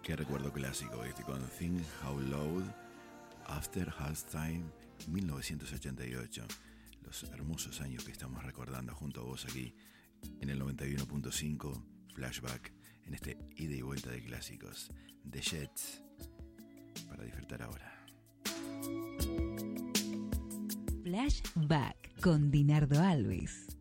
Qué recuerdo clásico este con Think How Loud, After Halftime, 1988. Los hermosos años que estamos recordando junto a vos aquí en el 91.5 Flashback, en este ida y vuelta de clásicos. The Jets, para disfrutar ahora. Flashback con Dinardo Alves.